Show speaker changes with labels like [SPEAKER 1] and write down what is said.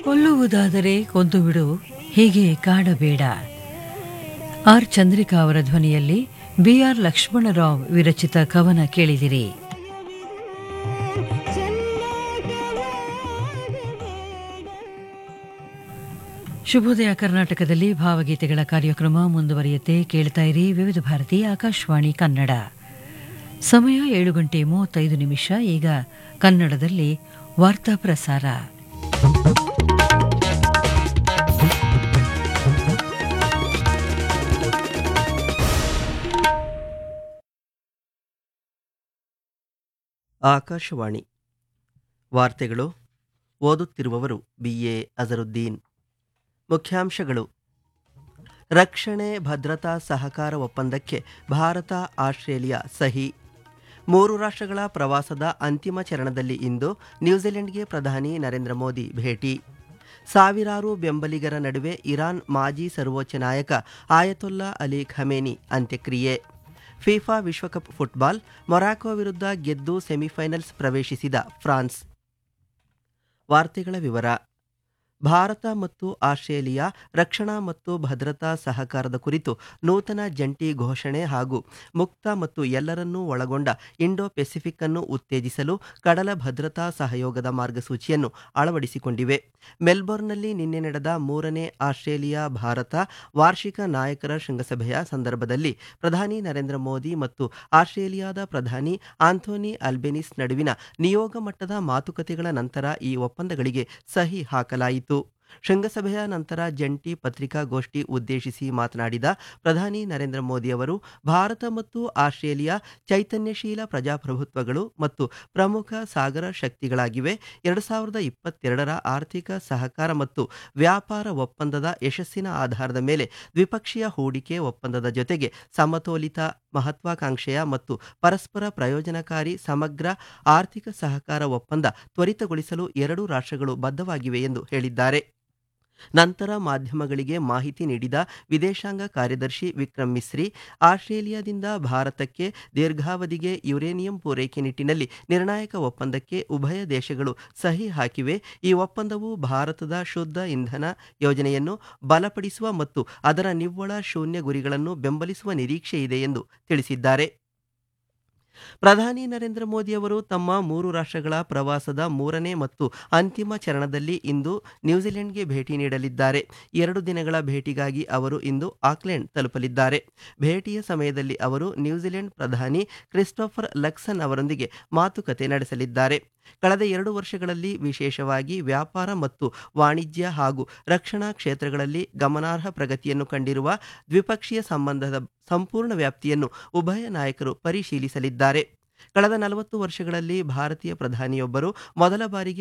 [SPEAKER 1] ಕೊಲ್ಲುವುದಾದರೆ ಕೊಂದು ಬಿಡು, ಹೀಗೆ ಕಾಡಬೇಡ. ಆರ್ ಚಂದ್ರಿಕಾ ಅವರ ಧ್ವನಿಯಲ್ಲಿ ಬಿಆರ್ ಲಕ್ಷ್ಮಣರಾವ್ ವಿರಚಿತ ಕವನ ಕೇಳಿದಿರಿ. ಶುಭೋದಯ ಕರ್ನಾಟಕದಲ್ಲಿ ಭಾವಗೀತೆಗಳ ಕಾರ್ಯಕ್ರಮ ಮುಂದುವರಿಯುತ್ತೆ. ಕೇಳ್ತಾ ಇರಿ ವಿವಿಧ ಭಾರತಿ ಆಕಾಶವಾಣಿ ಕನ್ನಡ. ಸಮಯ 7:35. ಈಗ ಕನ್ನಡದಲ್ಲಿ ವಾರ್ತಾ ಪ್ರಸಾರ.
[SPEAKER 2] ಆಕಾಶವಾಣಿ ವಾರ್ತೆಗಳು. ಓದುತ್ತಿರುವವರು BA ಅಜರುದ್ದೀನ್. ಮುಖ್ಯಾಂಶಗಳು: ರಕ್ಷಣೆ ಭದ್ರತಾ ಸಹಕಾರ ಒಪ್ಪಂದಕ್ಕೆ ಭಾರತ ಆಸ್ಟ್ರೇಲಿಯಾ ಸಹಿ. 3 ರಾಷ್ಟ್ರಗಳ ಪ್ರವಾಸದ ಅಂತಿಮ ಚರಣದಲ್ಲಿ ಇಂದು ನ್ಯೂಜಿಲೆಂಡ್ಗೆ ಪ್ರಧಾನಿ ನರೇಂದ್ರ ಮೋದಿ ಭೇಟಿ. ಸಾವಿರಾರು ಬೆಂಬಲಿಗರ ನಡುವೆ ಇರಾನ್ ಮಾಜಿ ಸರ್ವೋಚ್ಚ ನಾಯಕ ಆಯತೊಲ್ಲಾ ಅಲಿ ಖಮೇನಿ ಅಂತ್ಯಕ್ರಿಯೆ. ಫಿಫಾ ವಿಶ್ವಕಪ್ ಫುಟ್ಬಾಲ್, ಮೊರಾಕೊ ವಿರುದ್ಧ ಗೆದ್ದು ಸೆಮಿಫೈನಲ್ಸ್ ಪ್ರವೇಶಿಸಿದ ಫ್ರಾನ್ಸ್. ವಾರ್ತೆಗಳ ವಿವರ. ಭಾರತ ಮತ್ತು ಆಸ್ಟ್ರೇಲಿಯಾ ರಕ್ಷಣಾ ಮತ್ತು ಭದ್ರತಾ ಸಹಕಾರದ ಕುರಿತು ನೂತನ ಜಂಟಿ ಘೋಷಣೆ ಹಾಗೂ ಮುಕ್ತ ಮತ್ತು ಎಲ್ಲರನ್ನೂ ಒಳಗೊಂಡ ಇಂಡೋ ಪೆಸಿಫಿಕ್ ಅನ್ನು ಉತ್ತೇಜಿಸಲು ಕಡಲ ಭದ್ರತಾ ಸಹಯೋಗದ ಮಾರ್ಗಸೂಚಿಯನ್ನು ಅಳವಡಿಸಿಕೊಂಡಿವೆ. ಮೆಲ್ಬೋರ್ನ್ನಲ್ಲಿ ನಿನ್ನೆ ನಡೆದ 3ನೇ ಆಸ್ಟ್ರೇಲಿಯಾ ಭಾರತ ವಾರ್ಷಿಕ ನಾಯಕರ ಶೃಂಗಸಭೆಯ ಸಂದರ್ಭದಲ್ಲಿ ಪ್ರಧಾನಿ ನರೇಂದ್ರ ಮೋದಿ ಮತ್ತು ಆಸ್ಟ್ರೇಲಿಯಾದ ಪ್ರಧಾನಿ ಆಂಥೋನಿ ಅಲ್ಬೆನಿಸ್ ನಡುವಿನ ನಿಯೋಗ ಮಟ್ಟದ ಮಾತುಕತೆಗಳ ನಂತರ ಈ ಒಪ್ಪಂದಗಳಿಗೆ ಸಹಿ ಹಾಕಲಾಯಿತು. ಶೃಂಗಸಭೆಯ ನಂತರ ಜಂಟಿ ಪತ್ರಿಕಾಗೋಷ್ಠಿ ಉದ್ದೇಶಿಸಿ ಮಾತನಾಡಿದ ಪ್ರಧಾನಿ ನರೇಂದ್ರ ಮೋದಿ ಅವರು, ಭಾರತ ಮತ್ತು ಆಸ್ಟ್ರೇಲಿಯಾ ಚೈತನ್ಯಶೀಲ ಪ್ರಜಾಪ್ರಭುತ್ವಗಳು ಮತ್ತು ಪ್ರಮುಖ ಸಾಗರ ಶಕ್ತಿಗಳಾಗಿವೆ. 2022ರ ಆರ್ಥಿಕ ಸಹಕಾರ ಮತ್ತು ವ್ಯಾಪಾರ ಒಪ್ಪಂದದ ಯಶಸ್ಸಿನ ಆಧಾರದ ಮೇಲೆ ದ್ವಿಪಕ್ಷೀಯ ಹೂಡಿಕೆ ಒಪ್ಪಂದದ ಜೊತೆಗೆ ಸಮತೋಲಿತ, ಮಹತ್ವಾಕಾಂಕ್ಷೆಯ ಮತ್ತು ಪರಸ್ಪರ ಪ್ರಯೋಜನಕಾರಿ ಸಮಗ್ರ ಆರ್ಥಿಕ ಸಹಕಾರ ಒಪ್ಪಂದ ತ್ವರಿತಗೊಳಿಸಲು ಎರಡೂ ರಾಷ್ಟ್ರಗಳು ಬದ್ಧವಾಗಿವೆ ಎಂದು ಹೇಳಿದ್ದಾರೆ. ನಂತರ ಮಾಧ್ಯಮಗಳಿಗೆ ಮಾಹಿತಿ ನೀಡಿದ ವಿದೇಶಾಂಗ ಕಾರ್ಯದರ್ಶಿ ವಿಕ್ರಮ್ ಮಿಸ್ರಿ, ಆಸ್ಟ್ರೇಲಿಯಾದಿಂದ ಭಾರತಕ್ಕೆ ದೀರ್ಘಾವಧಿಗೆ ಯುರೇನಿಯಂ ಪೂರೈಕೆ ನಿಟ್ಟಿನಲ್ಲಿ ನಿರ್ಣಾಯಕ ಒಪ್ಪಂದಕ್ಕೆ ಉಭಯ ದೇಶಗಳು ಸಹಿ ಹಾಕಿವೆ. ಈ ಒಪ್ಪಂದವು ಭಾರತದ ಶುದ್ಧ ಇಂಧನ ಯೋಜನೆಯನ್ನು ಬಲಪಡಿಸುವ ಮತ್ತು ಅದರ ನಿವ್ವಳ ಶೂನ್ಯ ಗುರಿಗಳನ್ನು ಬೆಂಬಲಿಸುವ ನಿರೀಕ್ಷೆ ಇದೆ ಎಂದು ತಿಳಿಸಿದ್ದಾರೆ. ಪ್ರಧಾನಿ ನರೇಂದ್ರ ಮೋದಿ ಅವರು ತಮ್ಮ 3 ರಾಷ್ಟ್ರಗಳ ಪ್ರವಾಸದ 3ನೇ ಮತ್ತು ಅಂತಿಮ ಚರಣದಲ್ಲಿ ಇಂದು ನ್ಯೂಜಿಲೆಂಡ್ಗೆ ಭೇಟಿ ನೀಡಲಿದ್ದಾರೆ. 2 ದಿನಗಳ ಭೇಟಿಗಾಗಿ ಅವರು ಇಂದು ಆಕ್ಲೆಂಡ್ ತಲುಪಲಿದ್ದಾರೆ. ಭೇಟಿಯ ಸಮಯದಲ್ಲಿ ಅವರು ನ್ಯೂಜಿಲೆಂಡ್ ಪ್ರಧಾನಿ ಕ್ರಿಸ್ಟೋಫರ್ ಲಕ್ಸನ್ ಅವರೊಂದಿಗೆ ಮಾತುಕತೆ ನಡೆಸಲಿದ್ದಾರೆ. ಕಳೆದ 2 ವರ್ಷಗಳಲ್ಲಿ ವಿಶೇಷವಾಗಿ ವ್ಯಾಪಾರ ಮತ್ತು ವಾಣಿಜ್ಯ ಹಾಗೂ ರಕ್ಷಣಾ ಕ್ಷೇತ್ರಗಳಲ್ಲಿ ಗಮನಾರ್ಹ ಪ್ರಗತಿಯನ್ನು ಕಂಡಿರುವ ದ್ವಿಪಕ್ಷೀಯ ಸಂಬಂಧದ ಸಂಪೂರ್ಣ ವ್ಯಾಪ್ತಿಯನ್ನು ಉಭಯ ನಾಯಕರು ಪರಿಶೀಲಿಸಲಿದ್ದಾರೆ. ಕಳೆದ 40 ವರ್ಷಗಳಲ್ಲಿ ಭಾರತೀಯ ಪ್ರಧಾನಿಯೊಬ್ಬರು ಮೊದಲ ಬಾರಿಗೆ